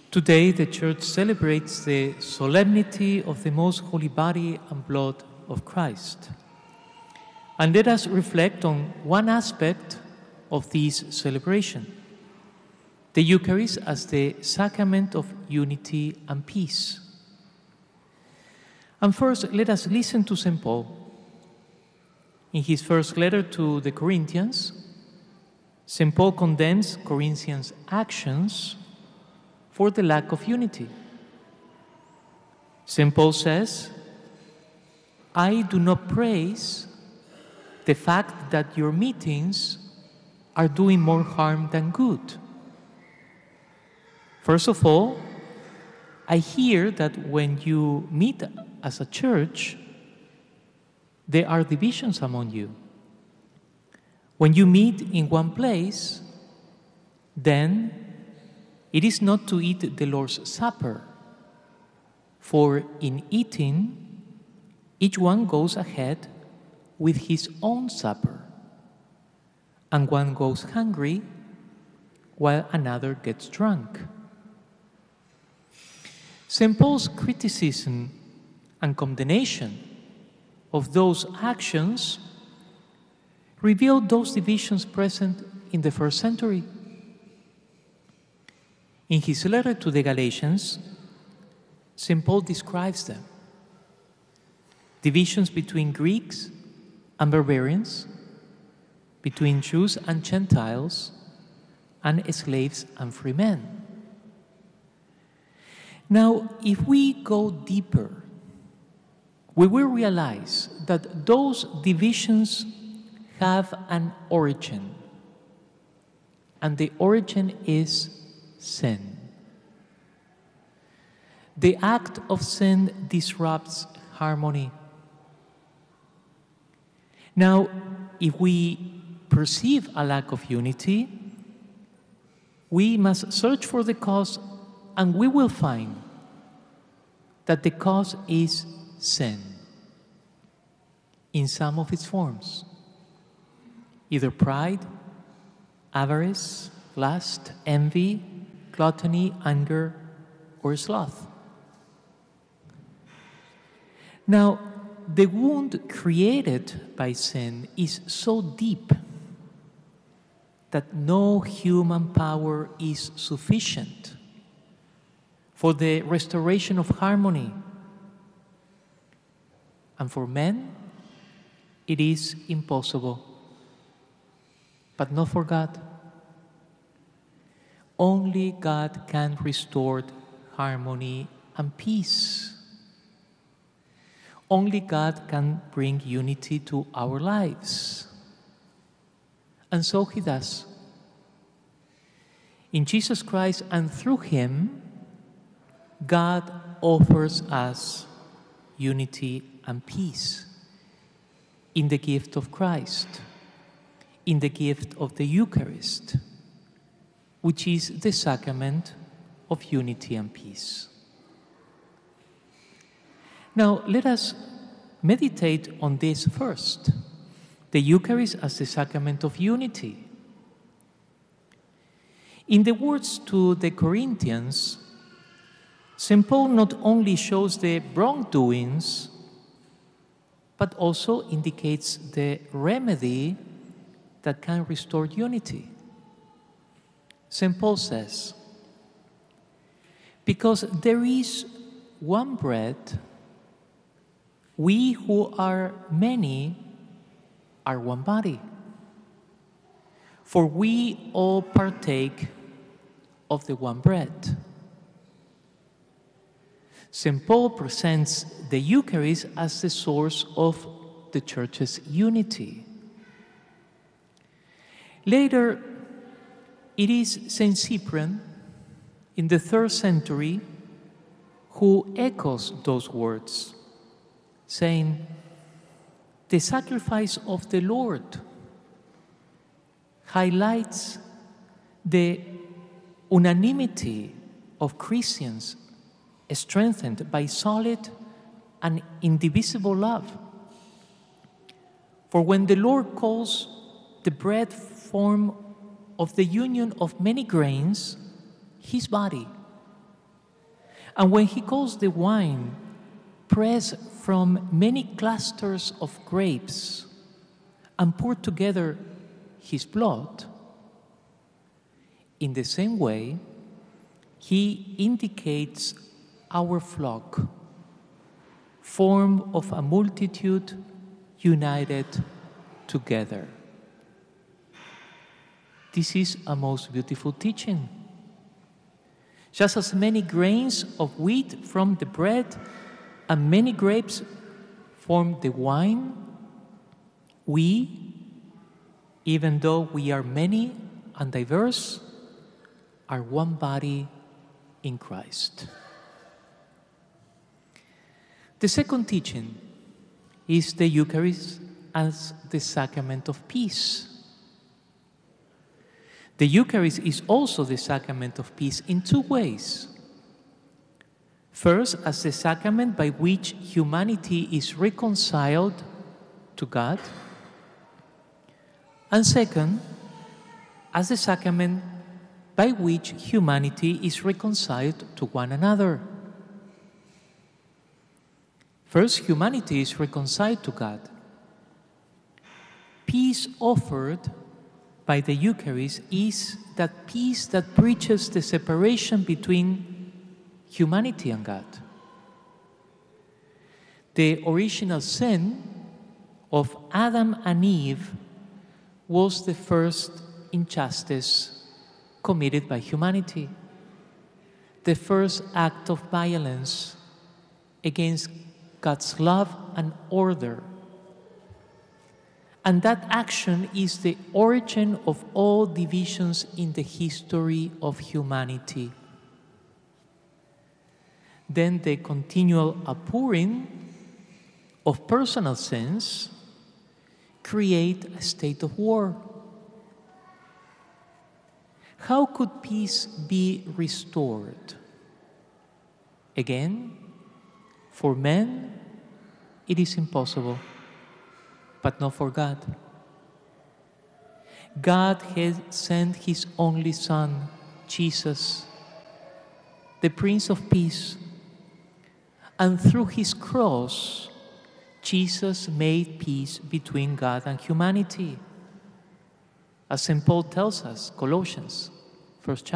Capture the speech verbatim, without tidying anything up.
Today, the Church celebrates the solemnity of the most holy body and blood of Christ. And let us reflect on one aspect of this celebration, the Eucharist as the sacrament of unity and peace. And first, let us listen to Saint Paul. In his first letter to the Corinthians, Saint Paul condemns Corinthians' actions for the lack of unity. Saint Paul says, I do not praise the fact that your meetings are doing more harm than good. First of all, I hear that when you meet as a church, there are divisions among you. When you meet in one place, then it is not to eat the Lord's Supper, for in eating, each one goes ahead with his own supper, and one goes hungry while another gets drunk. Saint Paul's criticism and condemnation of those actions reveal those divisions present in the first century. In his letter to the Galatians, Saint Paul describes them. Divisions between Greeks and barbarians, between Jews and Gentiles, and slaves and free men. Now, if we go deeper, we will realize that those divisions have an origin, and the origin is sin. The act of sin disrupts harmony. Now, if we perceive a lack of unity, we must search for the cause, and we will find that the cause is sin in some of its forms, either pride, avarice, lust, envy, gluttony, anger, or sloth. Now, the wound created by sin is so deep that no human power is sufficient for the restoration of harmony. And for men, it is impossible, but not for God. Only God can restore harmony and peace. Only God can bring unity to our lives. And so He does. In Jesus Christ and through Him, God offers us unity and peace in the gift of Christ, in the gift of the Eucharist, which is the sacrament of unity and peace. Now, let us meditate on this first, the Eucharist as the sacrament of unity. In the words to the Corinthians, Saint Paul not only shows the wrongdoings, but also indicates the remedy that can restore unity. Saint Paul says, because there is one bread, we who are many are one body. For we all partake of the one bread. Saint Paul presents the Eucharist as the source of the Church's unity. Later, it is Saint Cyprian, in the third century, who echoes those words, saying, the sacrifice of the Lord highlights the unanimity of Christians strengthened by solid and indivisible love. For when the Lord calls the bread form of the union of many grains, His body, And when he calls the wine pressed from many clusters of grapes and poured together his blood, in the same way, he indicates our flock, formed of a multitude united together. This is a most beautiful teaching. Just as many grains of wheat from the bread and many grapes form the wine, we, even though we are many and diverse, are one body in Christ. The second teaching is the Eucharist as the sacrament of peace. The Eucharist is also the sacrament of peace in two ways. First, as the sacrament by which humanity is reconciled to God. And second, as the sacrament by which humanity is reconciled to one another. First, humanity is reconciled to God. Peace offered by the Eucharist is that peace that bridges the separation between humanity and God. The original sin of Adam and Eve was the first injustice committed by humanity, the first act of violence against God's love and order. And that action is the origin of all divisions in the history of humanity. Then the continual outpouring of personal sins create a state of war. How could peace be restored? Again, for men, it is impossible, but not for God. God has sent His only Son, Jesus, the Prince of Peace, and through His cross, Jesus made peace between God and humanity. As Saint Paul tells us, Colossians, first chapter.